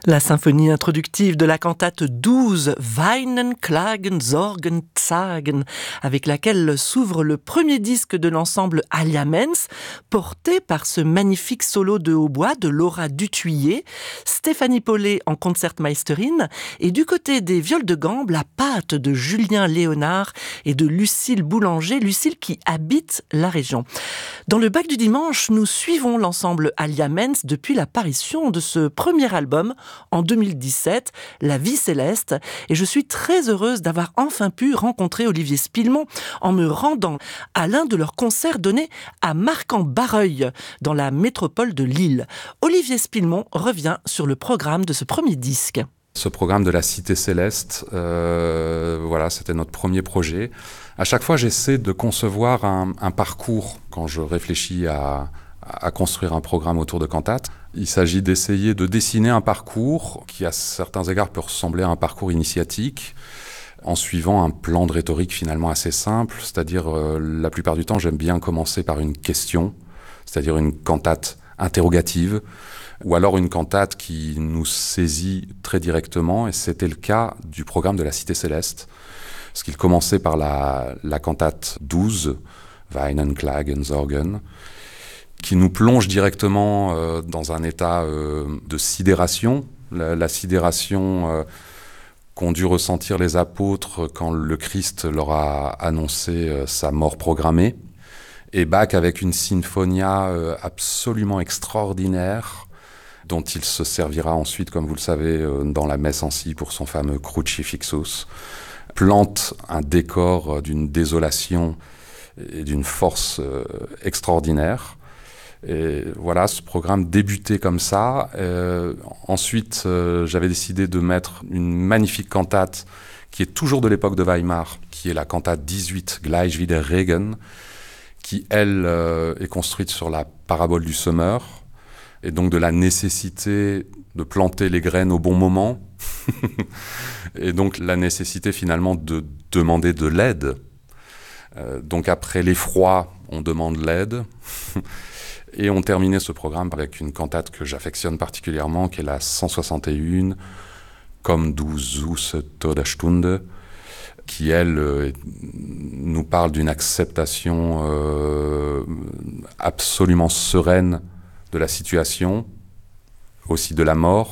La symphonie introductive de la cantate 12, Weinen, Klagen, Sorgen, Zagen, avec laquelle s'ouvre le premier disque de l'ensemble Alia Mens, porté par ce magnifique solo de hautbois de Laura Dutuyer, Stéphanie Paulet en concertmeisterin, et du côté des viols de gambe, la patte de Julien Léonard et de Lucille Boulanger, Lucille qui habite la région. Dans le bac du dimanche, nous suivons l'ensemble Alia Mens depuis l'apparition de ce premier album en 2017, La Vie Céleste, et je suis très heureuse d'avoir enfin pu rencontrer Olivier Spillemont en me rendant à l'un de leurs concerts donnés à Marcq-en-Barœul, dans la métropole de Lille. Olivier Spillemont revient sur le programme de ce premier disque. Ce programme de la Cité Céleste, voilà, c'était notre premier projet. À chaque fois, j'essaie de concevoir un parcours quand je réfléchis à construire un programme autour de cantates. Il s'agit d'essayer de dessiner un parcours qui, à certains égards, peut ressembler à un parcours initiatique, en suivant un plan de rhétorique finalement assez simple. C'est-à-dire, la plupart du temps, j'aime bien commencer par une question, c'est-à-dire une cantate interrogative, ou alors une cantate qui nous saisit très directement, et c'était le cas du programme de la Cité Céleste, parce qu'il commençait par la cantate 12, Weinen, Klagen, Sorgen, qui nous plonge directement dans un état de sidération, la sidération qu'ont dû ressentir les apôtres quand le Christ leur a annoncé sa mort programmée. Et Bach avec une sinfonia absolument extraordinaire, dont il se servira ensuite, comme vous le savez, dans la messe en si pour son fameux Crucifixus, plante un décor d'une désolation et d'une force extraordinaire. Et voilà, ce programme débutait comme ça. Ensuite, j'avais décidé de mettre une magnifique cantate qui est toujours de l'époque de Weimar, qui est la cantate 18, Gleich wie der Regen, qui, elle, est construite sur la parabole du semeur, et donc de la nécessité de planter les graines au bon moment, et donc la nécessité finalement de demander de l'aide. Donc après l'effroi, on demande l'aide. Et on terminait ce programme avec une cantate que j'affectionne particulièrement, qui est la 161, Komm du Süße Todesstunde, qui, elle, nous parle d'une acceptation absolument sereine de la situation, aussi de la mort,